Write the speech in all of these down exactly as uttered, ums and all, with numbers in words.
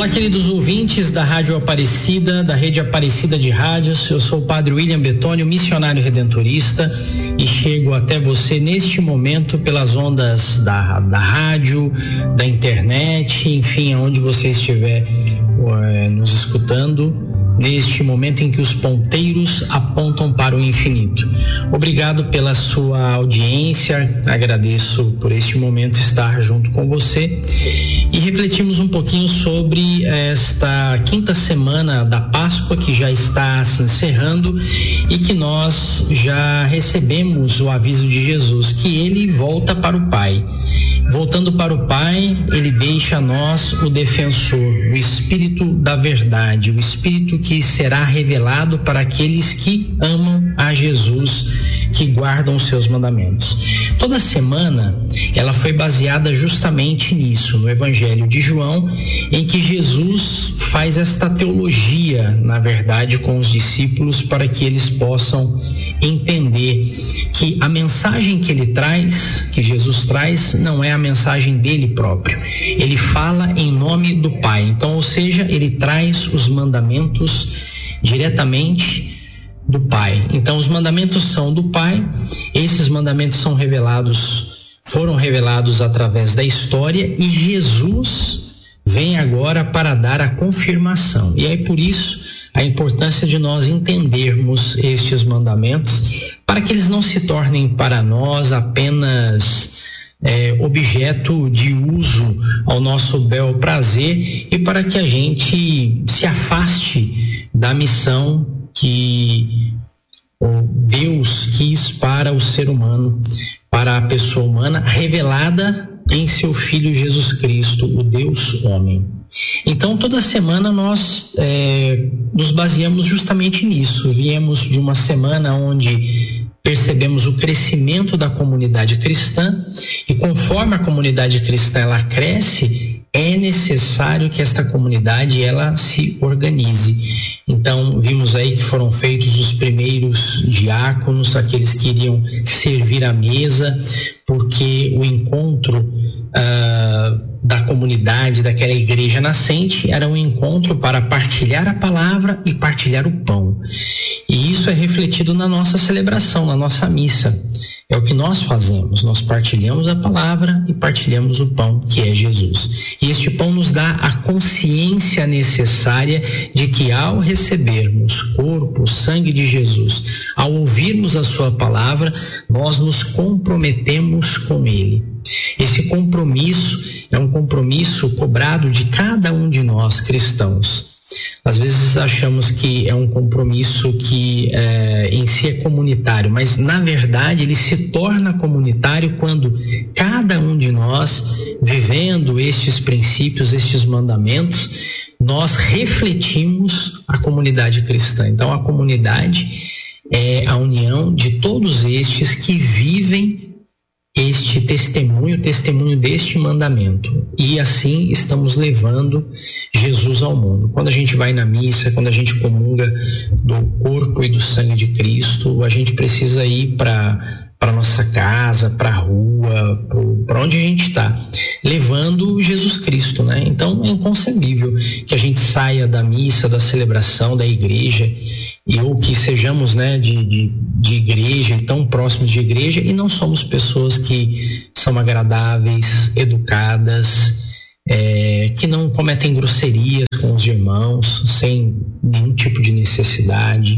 Olá, queridos ouvintes da Rádio Aparecida, da Rede Aparecida de Rádios. Eu sou o Padre William Betônio, missionário redentorista, e chego até você neste momento pelas ondas da, da rádio, da internet, enfim, aonde você estiver é, nos escutando, neste momento em que os ponteiros apontam para o infinito. Obrigado pela sua audiência, agradeço por este momento estar junto com você e refletimos um pouquinho sobre esta quinta semana da Páscoa, que já está se encerrando e que nós já recebemos o aviso de Jesus que ele volta para o Pai. Voltando para o Pai, ele deixa a nós o defensor, o Espírito da verdade, o Espírito que será revelado para aqueles que amam a Jesus, que guardam os seus mandamentos. Toda semana ela foi baseada justamente nisso, no Evangelho de João, em que Jesus faz esta teologia, na verdade, com os discípulos, para que eles possam entender que a mensagem que ele traz, que Jesus traz, não é a mensagem dele próprio. Ele fala em nome do Pai. Então, ou seja, ele traz os mandamentos diretamente do Pai. Então, os mandamentos são do Pai. Esses mandamentos são revelados, foram revelados através da história, e Jesus vem agora para dar a confirmação. E é por isso a importância de nós entendermos estes mandamentos, para que eles não se tornem para nós apenas é, objeto de uso ao nosso bel prazer, e para que a gente se afaste da missão que Deus quis para o ser humano, para a pessoa humana, revelada em seu Filho Jesus Cristo, o Deus homem. Então, toda semana nós é, nos baseamos justamente nisso. Viemos de uma semana onde percebemos o crescimento da comunidade cristã, e conforme a comunidade cristã ela cresce, é necessário que esta comunidade ela se organize. Então, vimos aí que foram feitos os primeiros diáconos, aqueles que iriam servir à mesa, porque o encontro uh, da comunidade, daquela igreja nascente, era um encontro para partilhar a palavra e partilhar o pão. E isso é refletido na nossa celebração, na nossa missa. É o que nós fazemos, nós partilhamos a palavra e partilhamos o pão, que é Jesus. E este pão nos dá a consciência necessária de que, ao recebermos corpo, sangue de Jesus, ao ouvirmos a sua palavra, nós nos comprometemos com ele. Esse compromisso é um compromisso cobrado de cada um de nós cristãos. Às vezes achamos que é um compromisso que é, em si é comunitário, mas na verdade ele se torna comunitário quando cada um de nós, vivendo estes princípios, estes mandamentos, nós refletimos a comunidade cristã. Então a comunidade é a união de todos estes que vivem este testemunho, testemunho deste mandamento. E assim estamos levando Jesus ao mundo. Quando a gente vai na missa, quando a gente comunga do corpo e do sangue de Cristo, a gente precisa ir para para nossa casa, para a rua, para onde a gente está, levando Jesus Cristo, né? Então é inconcebível que a gente saia da missa, da celebração, da igreja, e ou que sejamos, né, de, de, de igreja, tão próximos de igreja, e não somos pessoas que são agradáveis, educadas, é, que não cometem grosserias com os irmãos, sem nenhum tipo de necessidade.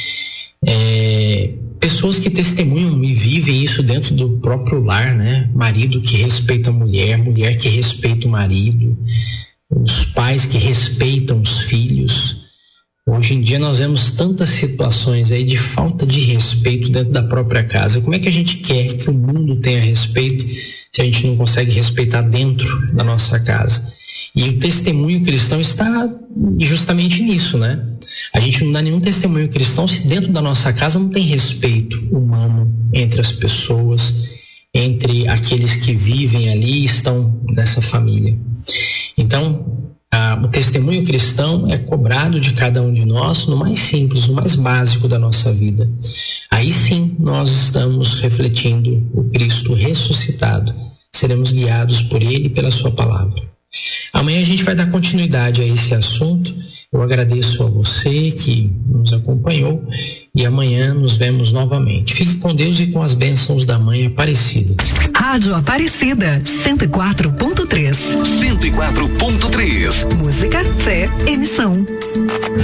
É, pessoas que testemunham e vivem isso dentro do próprio lar, né? Marido que respeita a mulher, mulher que respeita o marido, os pais que respeitam os filhos. Hoje em dia nós vemos tantas situações aí de falta de respeito dentro da própria casa. Como é que a gente quer que o mundo tenha respeito se a gente não consegue respeitar dentro da nossa casa? E o testemunho cristão está justamente nisso, né? A gente não dá nenhum testemunho cristão se dentro da nossa casa não tem respeito humano entre as pessoas, entre aqueles que vivem ali e estão nessa família. Então, a, o testemunho cristão é cobrado de cada um de nós no mais simples, no mais básico da nossa vida. Aí sim nós estamos refletindo o Cristo ressuscitado. Seremos guiados por ele e pela sua palavra. Amanhã a gente vai dar continuidade a esse assunto. Eu agradeço a você que nos acompanhou e amanhã nos vemos novamente. Fique com Deus e com as bênçãos da Mãe Aparecida. Rádio Aparecida, cento e quatro ponto três.